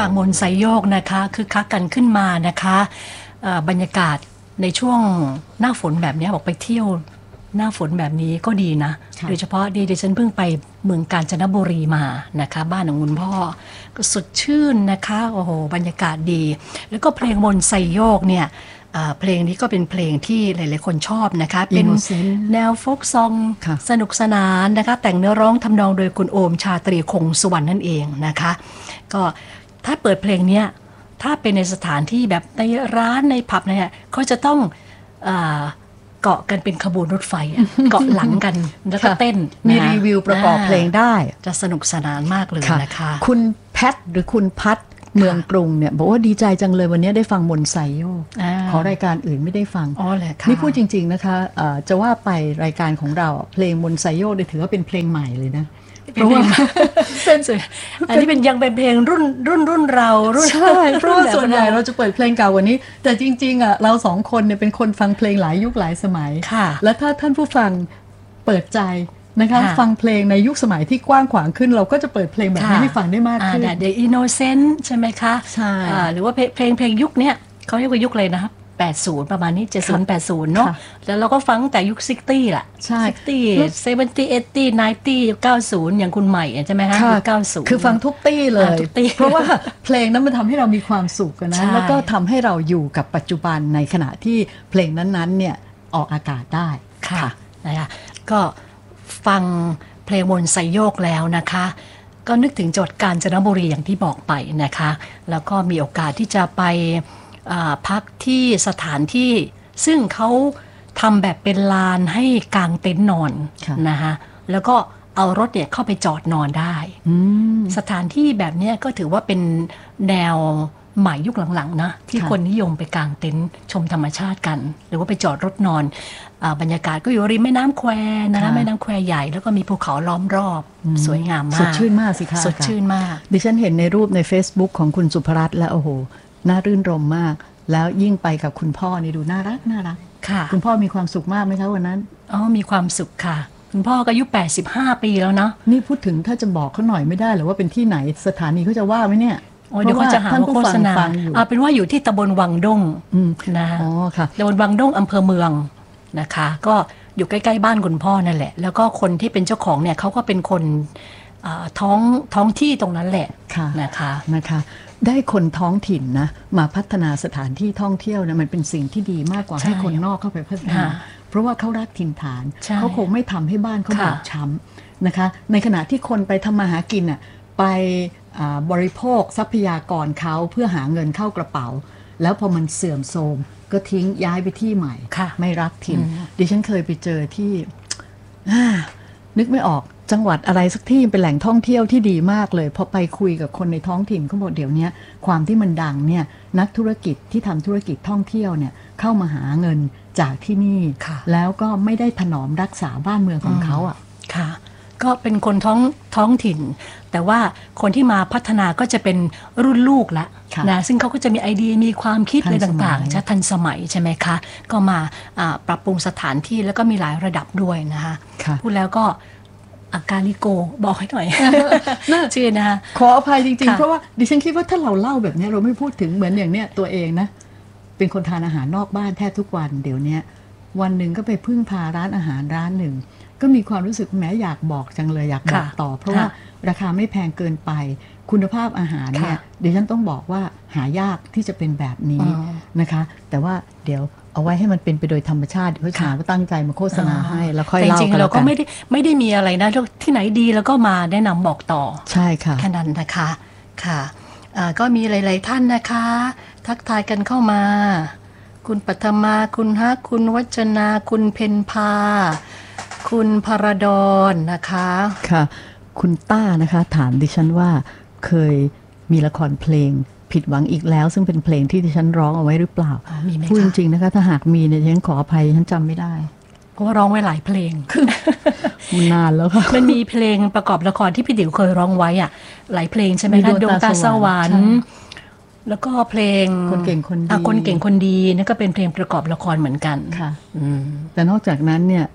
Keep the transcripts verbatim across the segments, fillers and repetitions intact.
ฟังมนต์ไซโยกนะคะคือคักกันขึ้นมานะคะบรรยากาศในช่วงหน้าฝนแบบนี้บอกไปเที่ยวหน้าฝนแบบนี้ก็ดีนะโดยเฉพาะดีดิฉันเพิ่งไปเมืองกาญจนบุรีมานะคะบ้านของคุณพ่อก็สดชื่นนะคะโอ้โหบรรยากาศดีแล้วก็เพลงมนต์ไซโยกเนี่ยเพลงนี้ก็เป็นเพลงที่หลายๆคนชอบนะคะเป็นแนวโฟกซองสนุกสนานนะคะแต่งเนื้อร้องทำนองโดยคุณโอมชาตรีคงสุวรรณนั่นเองนะคะก็ถ้าเปิดเพลงนี้ถ้าเป็นในสถานที่แบบในร้านในผับเนี่ยเขาจะต้องเกาะกันเป็นขบวนรถไฟ เกาะหลังกันแล้วก็เต้นมีรีวิวประกอบเพลงได้จะสนุกสนานมากเลยนะคะคุณแพทหรือคุณพัทเมืองกรุงเนี่ยบอกว่าดีใจจังเลยวันนี้ได้ฟังมนต์ไซโยกขอรายการอื่นไม่ได้ฟังอ๋อเลยค่ะนี่พูดจริงๆนะคะจะว่าไปรายการของเราเพลงมนต์ไซโยกถือว่าเป็นเพลงใหม่เลยนะเพราะว่าเป็นอันนี้เป็นยังเป็นเพลงรุ่นรุ่นรุ่นเรารุ่นใช่เพราะว่าส่วนใหญ่เราจะเปิดเพลงเก่ากว่านี้แต่จริงๆอ่ะเราสองคนเนี่ยเป็นคนฟังเพลงหลายยุคหลายสมัยและถ้าท่านผู้ฟังเปิดใจนะคะฟังเพลงในยุคสมัยที่กว้างขวางขึ้นเราก็จะเปิดเพลงแบบนี้ให้ฟังได้มากขึ้น The Innocent ใช่ไหมคะใช่หรือว่าเพลงเพลงยุคนี้เขาเรียกว่ายุคเลยนะครับแปดสิบประมาณนี้เจ็ดสิบ แปดสิบเนาะแล้วเราก็ฟังแต่ยุคหกสิบล่ะใช่หกสิบ เจ็ดสิบ แปดสิบ เก้าสิบ เก้าสิบอย่างคุณใหม่ใช่ไหมฮะเก้าสิบคือฟังทุกตี้เลยเพราะว่าเพลงนั้นมันทำให้เรามีความสุขนะแล้วก็ทำให้เราอยู่กับปัจจุบันในขณะที่เพลงนั้นๆเนี่ยออกอากาศได้ค่ะนะคะก็ฟังเพลงมนต์ไซโยกแล้วนะคะก็นึกถึงจังหวัดกาญจนบุรีอย่างที่บอกไปนะคะแล้วก็มีโอกาสที่จะไปพักที่สถานที่ซึ่งเขาทำแบบเป็นลานให้กางเต็นท์นอนนะคะแล้วก็เอารถเนี่ยเข้าไปจอดนอนได้สถานที่แบบนี้ก็ถือว่าเป็นแนวใหม่ยุคหลังๆนะที่คนนิยมไปกางเต็นท์ชมธรรมชาติกันหรือว่าไปจอดรถนอนบรรยากาศก็อยู่ริมแม่น้ำแควนะคะแม่น้ำแควใหญ่แล้วก็มีภูเขาล้อมรอบสวยงามมากสดชื่นมากสิคะสดชื่นมากดิฉันเห็นในรูปใน Facebook ของคุณสุภรัตน์แล้วโอ้โหน่ารื่นรมมากแล้วยิ่งไปกับคุณพ่อนี่ดูน่ารักน่ารักค่ะคุณพ่อมีความสุขมากไหมคะวันนั้นอ๋อมีความสุขค่ะคุณพ่อก็อายุแปดสิบห้าปีแล้วเนาะนี่พูดถึงถ้าจะบอกเขาหน่อยไม่ได้หรือว่าเป็นที่ไหนสถานีเขาจะว่าไหมเนี่ยเดี๋ยวเขาจะหาว่าโฆษณาเอาเป็นว่าอยู่ที่ตำบลวังด้งนะอ๋อค่ะตำบลวังด้งอำเภอเมืองนะคะก็อยู่ใกล้ๆบ้านคุณพ่อนั่นแหละแล้วก็คนที่เป็นเจ้าของเนี่ยเขาก็เป็นคนท้องท้องที่ตรงนั้นแหละนะคะนะคะได้คนท้องถิ่นนะมาพัฒนาสถานที่ท่องเที่ยวเนี่ยมันเป็นสิ่งที่ดีมากกว่าให้คนนอกเข้าไปพัฒนาเพราะว่าเขารักถิ่นฐานเขาคงไม่ทำให้บ้านเขาบอบช้ำนะคะในขณะที่คนไปทำมาหากินอ่ะไปบริโภคทรัพยากรเขาเพื่อหาเงินเข้ากระเป๋าแล้วพอมันเสื่อมโทรมก็ทิ้งย้ายไปที่ใหม่ไม่รักถิ่นดิฉันเคยไปเจอที่นึกไม่ออกจังหวัดอะไรสักที่เป็นแหล่งท่องเที่ยวที่ดีมากเลยพอไปคุยกับคนในท้องถิ่นเขาบอกเดี๋ยวนี้ความที่มันดังเนี่ยนักธุรกิจที่ทำธุรกิจท่องเที่ยวเนี่ยเข้ามาหาเงินจากที่นี่แล้วก็ไม่ได้ถนอมรักษาบ้านเมืองของเขาอ่ะค่ะก็เป็นคนท้องท้องถิ่นแต่ว่าคนที่มาพัฒนาก็จะเป็นรุ่นลูกละนะซึ่งเขาก็จะมีไอเดียมีความคิดอะไรต่างๆจะทันสมัยใช่ไหมคะก็มาปรับปรุงสถานที่แล้วก็มีหลายระดับด้วยนะคะพูดแล้วก็อาการลิโกบอกให้หน่อยชื่อนะคะขออภัยจริงๆเพราะว่าดิฉันคิดว่าถ้าเราเล่าแบบนี้เราไม่พูดถึงเหมือนอย่างเนี้ยตัวเองนะเป็นคนทานอาหารนอกบ้านแทบทุกวันเดี๋ยวนี้วันหนึ่งก็ไปพึ่งพาร้านอาหารร้านหนึ่งก็มีความรู้สึกแม้อยากบอกจังเลยอยากบอกต่อเพราะว่าราคาไม่แพงเกินไปคุณภาพอาหารเนี่ยเดี๋ยวฉันต้องบอกว่าหายากที่จะเป็นแบบนี้นะคะแต่ว่าเดี๋ยวเอาไว้ให้มันเป็นไปโดยธรรมชาติเพื่อหาว่าตั้งใจมาโฆษณาให้แล้วค่อยเล่ากันจริงๆเราก็ไม่ได้ไม่ได้มีอะไรนะที่ไหนดีแล้วก็มาแนะนำบอกต่อใช่ค่ะแค่นั้นนะคะค่ะก็มีหลายๆท่านนะคะทักทายกันเข้ามาคุณปัทมาคุณฮักคุณวัจนาคุณเพนพาคุณพรดรนะคะค่ะคุณต้านะคะถามดิฉันว่าเคยมีละครเพลงผิดหวังอีกแล้วซึ่งเป็นเพลงที่ดิฉันร้องเอาไว้หรือเปล่าพูดจริงๆนะคะถ้าหากมีเนี่ยดิฉันขออภัยฉันจำไม่ได้เพราะว่าร้องไว้หลายเพลงมันนานแล้วค่ะมันมีเพลงประกอบละครที่พี่ติ๋วเคยร้องไว้อ่ะหลายเพลงใช่ไหมคะดวงตาสวรรค์แล้วก็เพลงคนเก่งคนดีคนเก่งคนดีนั่นก็เป็นเพลงประกอบละครเหมือนกันค่ะแต่นอกจากนั้นเนี่ย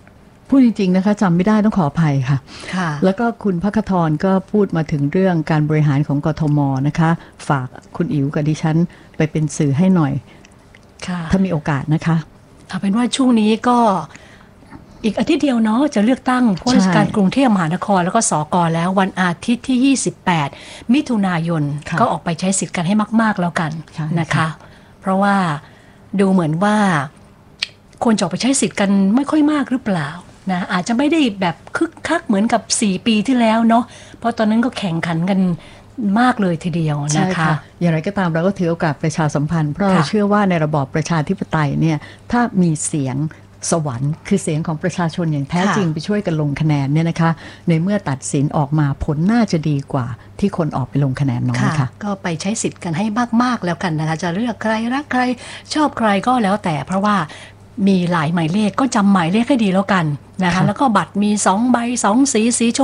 พูดจริงๆนะคะจำไม่ได้ต้องขออภัยค่ะค่ะแล้วก็คุณภัคทรก็พูดมาถึงเรื่องการบริหารของกทมนะคะ ฝากคุณอิ๋วกับดิฉันไปเป็นสื่อให้หน่อยค่ะถ้ามีโอกาสนะคะเอาเป็นว่าช่วงนี้ก็อีกอาทิตย์เดียวเนาะจะเลือกตั้งผู้ราชการกรุงเทพมหานครแล้วก็สกแล้ววันอาทิตย์ที่ ยี่สิบแปด มิถุนายนค่ะก็ออกไปใช้สิทธิ์กันให้มาก ๆแล้วกันใช่นะคะค่ะเพราะว่าดูเหมือนว่าคนจะออกไปใช้สิทธิ์กันไม่ค่อยมากหรือเปล่านะอาจจะไม่ได้แบบคึกคักเหมือนกับสี่ปีที่แล้วเนาะเพราะตอนนั้นก็แข่งขันกันมากเลยทีเดียวใช่นะคะค่ะอย่างไรก็ตามเราก็ถือโอกาสประชาสัมพันธ์เพราะเราค่ะเชื่อว่าในระบอบประชาธิปไตยเนี่ยถ้ามีเสียงสวรรค์คือเสียงของประชาชนอย่างแท้จริงไปช่วยกันลงคะแนนเนี่ยนะคะในเมื่อตัดสินออกมาผลน่าจะดีกว่าที่คนออกไปลงคะแนนน้อยค่ะก็ไปใช้สิทธิ์กันให้มากๆแล้วกันนะคะจะเลือกใครรักใครชอบใครก็แล้วแต่เพราะว่ามีหลายหมายเลขก็จำหมายเลขให้ดีแล้วกันนะคะค่ะแล้วก็บัตรมีสองใบสองสีสีชม